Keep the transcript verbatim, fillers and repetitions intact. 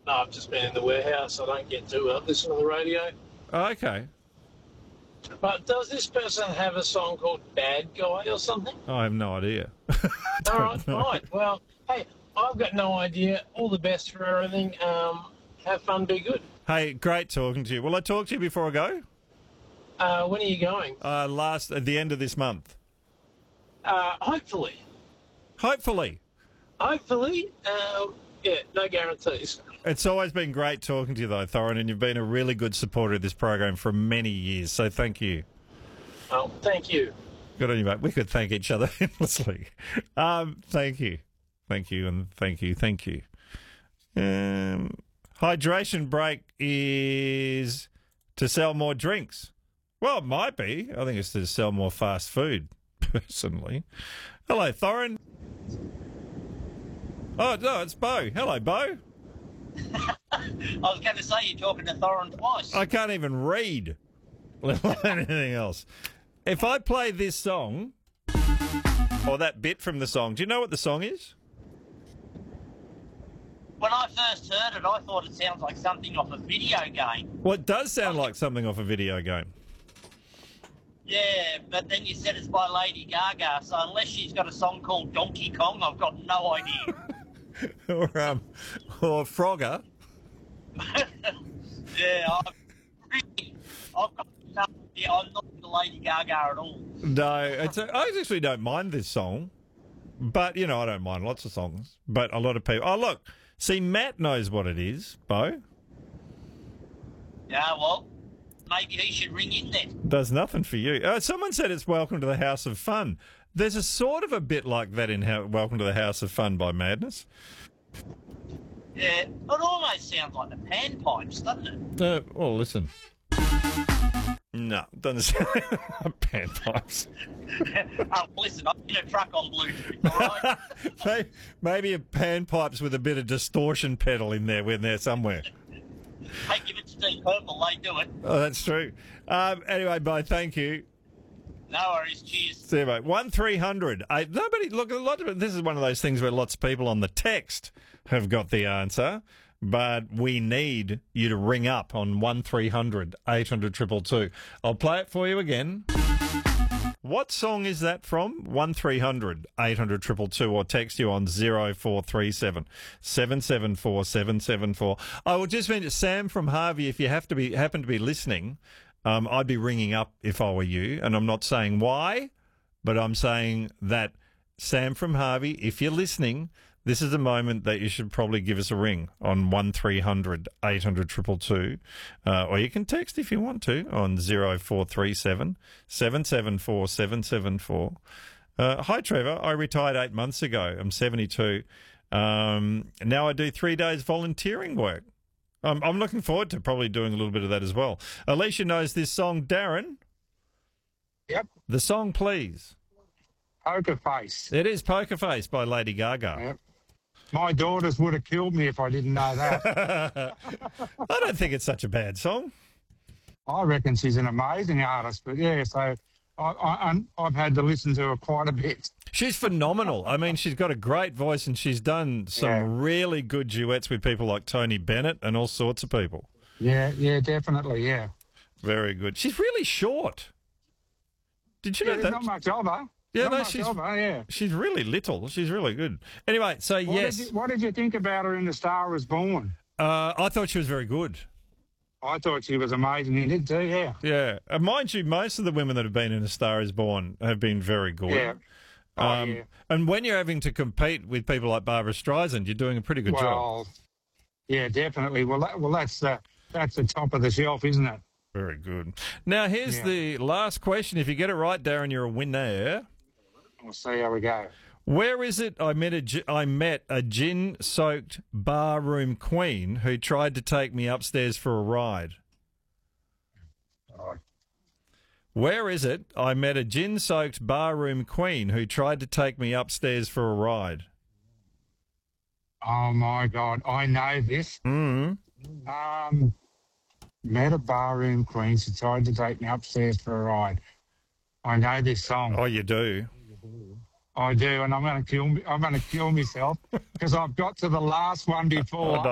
No, I've just been in the warehouse. I don't get to uh, listen to the radio. Oh, okay. But does this person have a song called Bad Guy or something? I have no idea. All right, know. right. Well, hey, I've got no idea. All the best for everything. Um, have fun, be good. Hey, great talking to you. Will I talk to you before I go? Uh, when are you going? Uh, last at the end of this month. Uh, hopefully. Hopefully. Hopefully. Um, yeah, no guarantees. It's always been great talking to you, though, Thorin, and you've been a really good supporter of this program for many years, so thank you. Oh, thank you. Good on you, mate. We could thank each other endlessly. Um, thank you. Thank you, and thank you, thank you. Um, hydration break is to sell more drinks. Well, it might be. I think it's to sell more fast food, personally. Hello, Thorin. Oh, no, it's Bo. Hello, Bo. I was going to say you're talking to Thorin twice. I can't even read, let alone anything else. If I play this song, or that bit from the song, do you know what the song is? When I first heard it, I thought it sounds like something off a video game. Well, it does sound like something off a video game. Yeah, but then you said it's by Lady Gaga, so unless she's got a song called Donkey Kong, I've got no idea. or, um, or Frogger. yeah, I've really, I've got no idea. I'm not into Lady Gaga at all. No, it's a, I actually don't mind this song, but, you know, I don't mind lots of songs, but a lot of people... Oh, look, see, Matt knows what it is, Bo. Yeah, well, maybe he should ring in then. Does nothing for you. Uh, someone said it's Welcome to the House of Fun. There's a sort of a bit like that in how, Welcome to the House of Fun by Madness. Yeah, it almost sounds like the panpipes, doesn't it? Uh, well, listen. No, doesn't sound like panpipes. oh, listen, I'm in a truck on Bluetooth, all right? Maybe a panpipes with a bit of distortion pedal in there, in there somewhere. Hey, give it to Deep Purple, they do it. Oh, that's true. Um, anyway, Bo, thank you. No worries, cheers. See you, mate. one three hundred. I, nobody, look, a lot of it, this is one of those things where lots of people on the text have got the answer, but we need you to ring up on one three hundred eight hundred two two two. I'll play it for you again. What song is that from? one three hundred eight hundred two two two, or text you on zero four three seven seven seven four seven seven four. I will just mention Sam from Harvey, if you have to be happen to be listening, um, I'd be ringing up if I were you, and I'm not saying why, but I'm saying that Sam from Harvey, if you're listening, this is the moment that you should probably give us a ring on one three hundred eight hundred two two two, uh, or you can text if you want to on zero four three seven seven seven four seven seven four. Uh, hi, Trevor. I retired eight months ago. I'm seventy-two. Um, now I do three days volunteering work. I'm, I'm looking forward to probably doing a little bit of that as well. Alicia knows this song. Darren? Yep. The song, please. Poker Face. It is Poker Face by Lady Gaga. Yep. My daughters would have killed me if I didn't know that. I don't think it's such a bad song. I reckon she's an amazing artist, but yeah, so I, I, I've had to listen to her quite a bit. She's phenomenal. I mean, she's got a great voice, and she's done some Yeah. really good duets with people like Tony Bennett and all sorts of people. Yeah, yeah, definitely, yeah. Very good. She's really short. Did you Yeah, know there's that? not much of her. Yeah, not no, much she's of her, yeah. she's really little. She's really good. Anyway, so What yes, Did you, what did you think about her in The Star Is Born? uh, I thought she was very good. I thought she was amazing in it too, yeah. Yeah, uh, mind you, most of the women that have been in A Star Is Born have been very good. Yeah. Oh, um, yeah. And when you're having to compete with people like Barbara Streisand, you're doing a pretty good job. Well, yeah, definitely. Well, that, well, that's uh, that's the top of the shelf, isn't it? Very good. Now, here's Yeah. the last question. If you get it right, Darren, you're a winner. We'll see how we go. Where is it I met a, gi- I met a gin-soaked barroom queen who tried to take me upstairs for a ride? Oh, Where is it I met a gin-soaked barroom queen who tried to take me upstairs for a ride? oh my God, I know this. Mm. Um, met a barroom queen. She tried to take me upstairs for a ride. I know this song. Oh, you do? I do, and I'm going to kill me. I'm going to kill myself because I've got to the last one before.